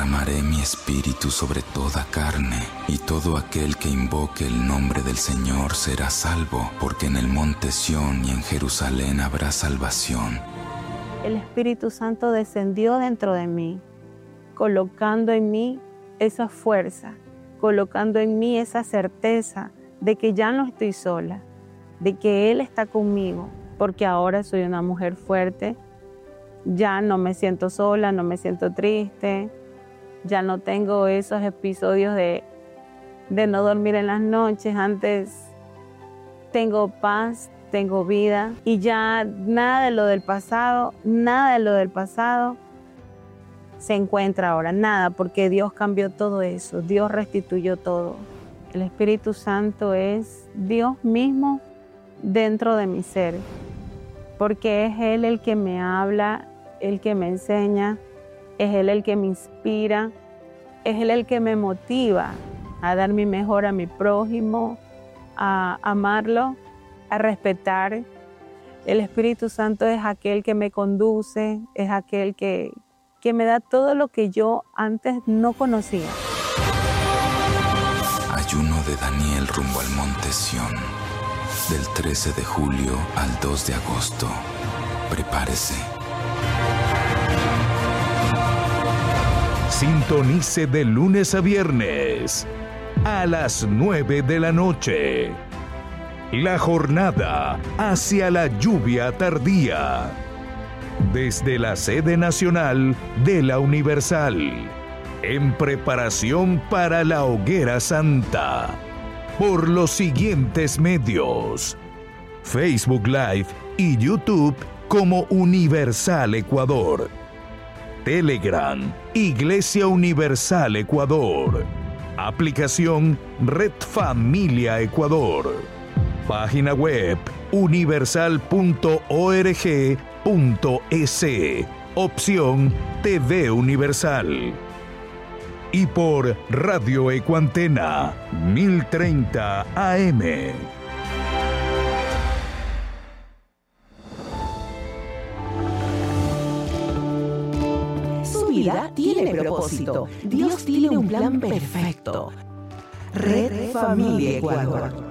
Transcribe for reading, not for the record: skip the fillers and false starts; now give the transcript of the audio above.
derramaré mi espíritu sobre toda carne, y todo aquel que invoque el nombre del Señor será salvo, porque en el monte Sión y en Jerusalén habrá salvación. El Espíritu Santo descendió dentro de mí, colocando en mí esa fuerza, colocando en mí esa certeza de que ya no estoy sola, de que Él está conmigo, porque ahora soy una mujer fuerte. Ya no me siento sola, no me siento triste, ya no tengo esos episodios de no dormir en las noches. Antes tengo paz, tengo vida y ya nada de lo del pasado se encuentra ahora, nada, porque Dios cambió todo eso, Dios restituyó todo. El Espíritu Santo es Dios mismo dentro de mi ser, porque es Él el que me habla, el que me enseña, es Él el que me inspira, es Él el que me motiva a dar mi mejor a mi prójimo, a amarlo, a respetar. El Espíritu Santo es aquel que me conduce, es aquel que me da todo lo que yo antes no conocía. Ayuno de Daniel rumbo al monte Sión, del 13 de julio al 2 de agosto. Prepárese. Sintonice de lunes a viernes a las 9 de la noche. La jornada hacia la lluvia tardía. Desde la sede nacional de la Universal. En preparación para la Hoguera Santa. Por los siguientes medios: Facebook Live y YouTube como Universal Ecuador. Telegram, Iglesia Universal Ecuador. Aplicación Red Familia Ecuador. Página web universal.org.es. Opción TV Universal. Y por Radio Ecuantena 1030 AM. Su vida tiene propósito. Dios tiene un plan perfecto. Red Familia Ecuador.